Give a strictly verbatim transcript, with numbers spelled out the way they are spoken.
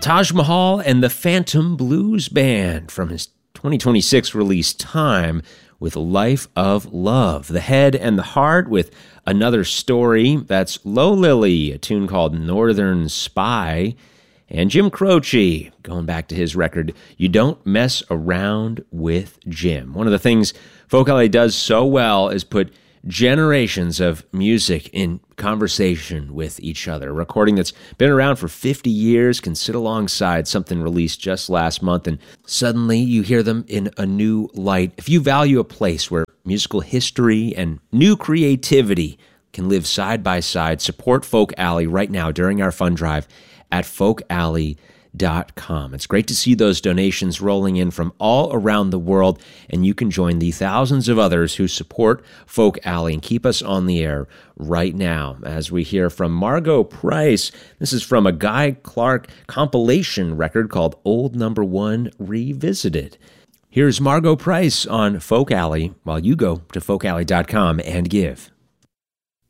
Taj Mahal and the Phantom Blues Band from his twenty twenty-six release Time with Life of Love. The Head and the Heart with Another Story. That's Low Lily, a tune called Northern Spy. And Jim Croce, going back to his record, You Don't Mess Around with Jim. One of the things Folk Alley does so well is put generations of music in conversation with each other. A recording that's been around for fifty years can sit alongside something released just last month, and suddenly you hear them in a new light. If you value a place where musical history and new creativity can live side by side, support Folk Alley right now during our fund drive at folk alley dot com. It's great to see those donations rolling in from all around the world, and you can join the thousands of others who support Folk Alley and keep us on the air right now as we hear from Margo Price. This is from a Guy Clark compilation record called Old Number One Revisited. Here's Margo Price on Folk Alley while you go to folk alley dot com and give.